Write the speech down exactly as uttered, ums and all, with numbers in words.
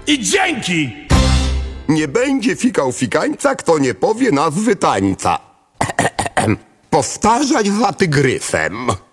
I dzięki! Nie będzie fikał fikańca, kto nie powie nazwy tańca. Powtarzać za tygrysem.